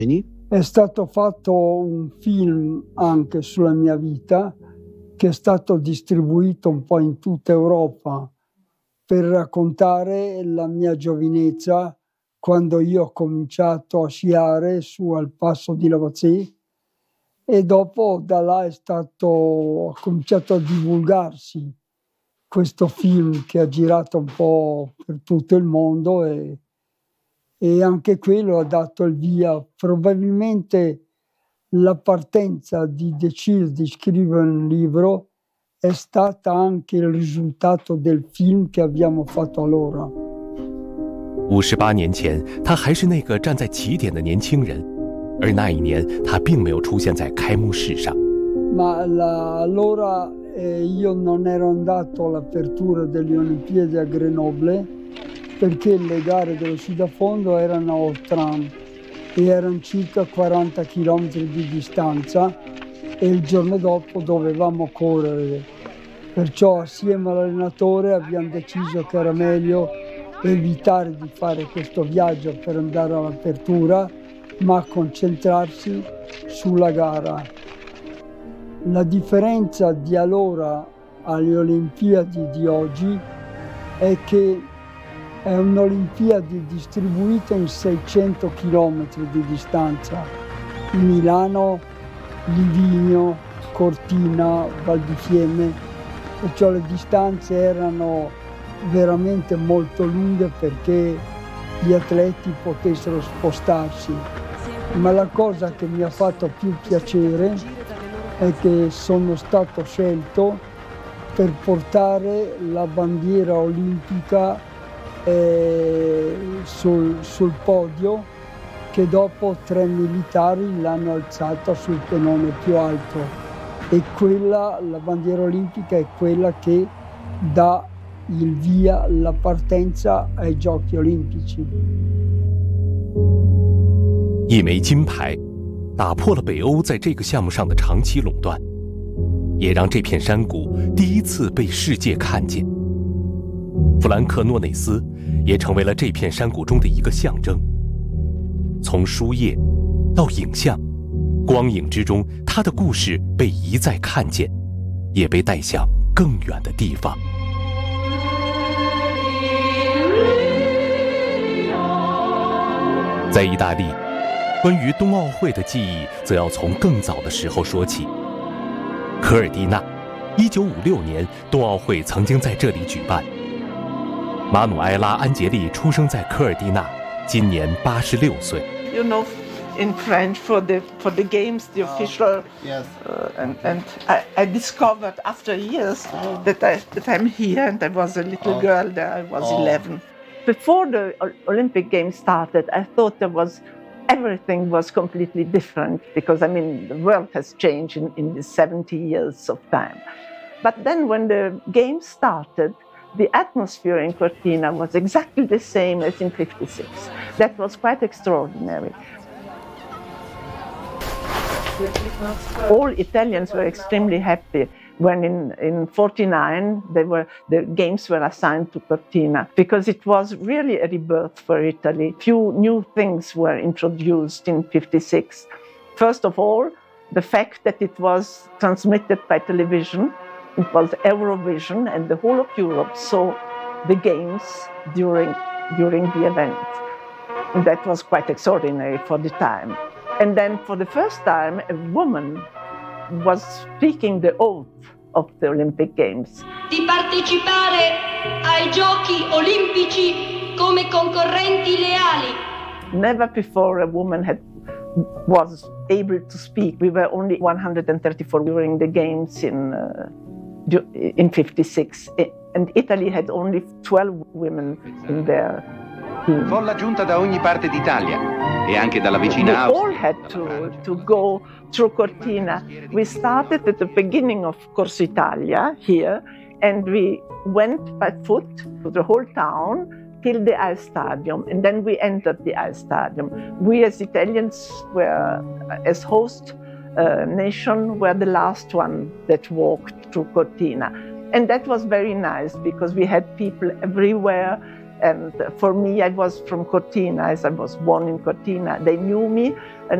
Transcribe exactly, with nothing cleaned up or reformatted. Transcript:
È stato fatto un film anche sulla mia vita che è stato distribuito un po' in tutta Europa per raccontare la mia giovinezza quando io ho cominciato a sciare su al passo di Lavazzi e dopo da là è stato, ha cominciato a divulgarsi questo film che ha girato un po' per tutto il mondo e, e anche quello ha dato il via. Probabilmente la partenza di decidere di scrivere un libro è stata anche il risultato del film che abbiamo fatto allora. 五十八年前，他还是那个站在起点的年轻人，而那一年他并没有出现在开幕式上。 Ma la, allora eh, io non ero andato all'apertura delle Olimpiadi a Grenoble perché le gare dello sci da fondo erano a Oltran e erano circa quaranta chilometri di distanza e il giorno dopo dovevamo correre. Perciò assieme all'allenatore abbiamo deciso che era meglio evitare di fare questo viaggio per andare all'apertura, ma concentrarsi sulla gara. La differenza di allora alle Olimpiadi di oggi è che è un'Olimpiadi distribuita in seicento chilometri di distanza. Milano, Livigno, Cortina, Val di Fiemme, perciò le distanze erano veramente molto lunghe perché gli atleti potessero spostarsi. Ma la cosa che mi ha fatto più piacere è che sono stato scelto per portare la bandiera olimpica eh, sul, sul podio, che dopo tre militari l'hanno alzata sul pennone più alto e quella, la bandiera olimpica è quella che dà il via, la partenza ai Giochi Olimpici. 一枚金牌打破了北欧在这个项目上的长期垄断，也让这片山谷第一次被世界看见。弗兰克·诺内斯也成为了这片山谷中的一个象征。从书页到影像，光影之中，他的故事被一再看见，也被带向更远的地方。在意大利，关于冬奥会的记忆则要从更早的时候说起。科尔蒂纳，一九五六年冬奥会曾经在这里举办。马努埃拉·安杰利出生在科尔蒂纳，今年八十六岁。 You know, in French for the for the games, the official, yes. uh, and and I, I discovered after years oh. that I that I'm here, and I was a little oh. girl there. I was oh. eleven. Before the Olympic Games started, I thought there was everything was completely different because I mean the world has changed in, in the seventy years of time. But then when the Games started, the atmosphere in Cortina was exactly the same as in fifty-six. That was quite extraordinary. All Italians were extremely happy when in, in forty-nine they were, the games were assigned to Cortina because it was really a rebirth for Italy. Few new things were introduced in fifty-six. First of all, the fact that it was transmitted by television. It was Eurovision, and the whole of Europe saw the games during, during the event. And that was quite extraordinary for the time. And then for the first time, a woman was speaking the oath of the Olympic Games. Di partecipare ai Giochi Olimpici come concorrenti leali. Never before a woman had was able to speak. We were only one hundred thirty-four during the games in uh, in fifty-six, and Italy had only twelve women in their team. Folla giunta da ogni parte d'Italia e anche dalla vicina Austria. We all had to, to go through Cortina. We started at the beginning of Corso Italia here, and we went by foot to the whole town till the ice stadium, and then we entered the ice stadium. We as Italians were, as host uh, nation, were the last one that walked through Cortina. And that was very nice because we had people everywhere And for me, I was from Cortina, as I was born in Cortina. They knew me. And